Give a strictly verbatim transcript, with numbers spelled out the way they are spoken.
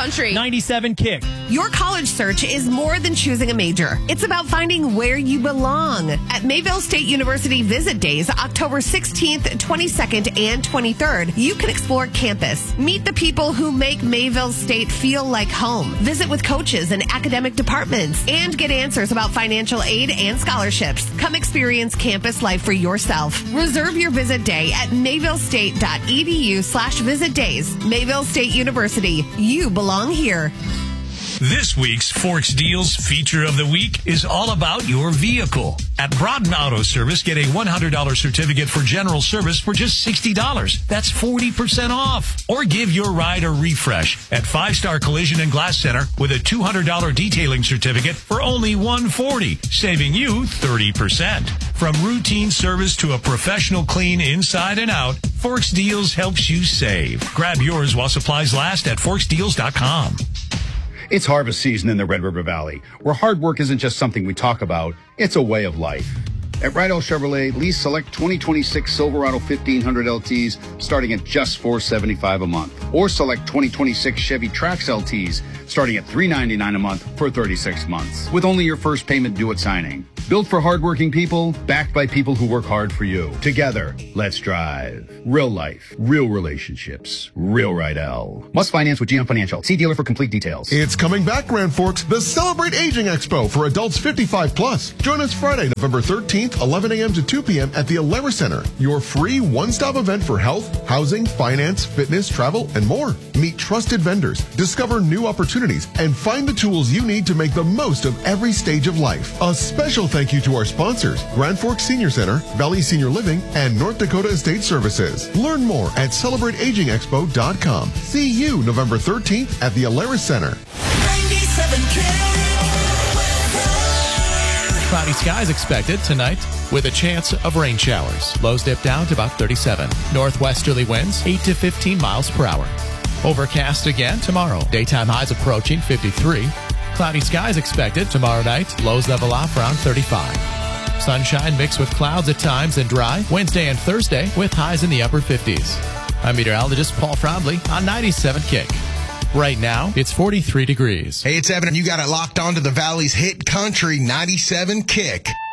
country. ninety-seven Kick. Your college search is more than choosing a major. It's about finding where you belong. At Mayville State University Visit Days, October sixteenth, twenty-second, and twenty-third, you can explore campus, meet the people who make Mayville State feel like home, visit with coaches and academic departments, and get answers about financial aid and scholarships. Come experience campus life for yourself. Reserve your visit day at mayvillestate.edu slash visit days. Mayville State University. You belong here. This week's Forks Deals feature of the week is all about your vehicle. At Broughton Auto Service, get a one hundred dollars certificate for general service for just sixty dollars. That's forty percent off. Or give your ride a refresh at Five Star Collision and Glass Center with a two hundred dollars detailing certificate for only one hundred forty dollars, saving you thirty percent. From routine service to a professional clean inside and out, Forks Deals helps you save. Grab yours while supplies last at forks deals dot com. It's harvest season in the Red River Valley, where hard work isn't just something we talk about, it's a way of life. At Rydell Chevrolet, lease select twenty twenty-six Silverado fifteen hundred L Ts starting at just four hundred seventy-five dollars a month. Or select twenty twenty-six Chevy Trax L Ts starting at three hundred ninety-nine dollars a month for thirty-six months, with only your first payment due at signing. Built for hardworking people, backed by people who work hard for you. Together, let's drive. Real life, real relationships, real Rydell. Must finance with G M Financial. See dealer for complete details. It's coming back, Grand Forks, the Celebrate Aging Expo for adults fifty-five plus. Join us Friday, November thirteenth, eleven a.m. to two p.m. at the Alara Center, your free one-stop event for health, housing, finance, fitness, travel, and more. Meet trusted vendors, discover new opportunities, and find the tools you need to make the most of every stage of life. A special thank you to our sponsors, Grand Forks Senior Center, Valley Senior Living, and North Dakota Estate Services. Learn more at celebrate aging expo dot com. See you November thirteenth at the Alara Center. ninety-seven Cloudy skies expected tonight with a chance of rain showers. Lows dip down to about thirty-seven. Northwesterly winds eight to fifteen miles per hour. Overcast again tomorrow. Daytime highs approaching fifty-three. Cloudy skies expected tomorrow night. Lows level off around thirty-five. Sunshine mixed with clouds at times and dry. Wednesday and Thursday with highs in the upper fifties. I'm meteorologist Paul Frobley on ninety-seven Kick. Right now, it's forty-three degrees. Hey, it's Evan, and you got it locked onto the Valley's hit country ninety-seven Kick.